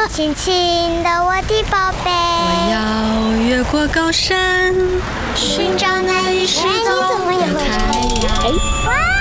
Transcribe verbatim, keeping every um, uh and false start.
亲亲的我的宝贝。 我要越过高山，寻找那已失踪的太阳。 哇！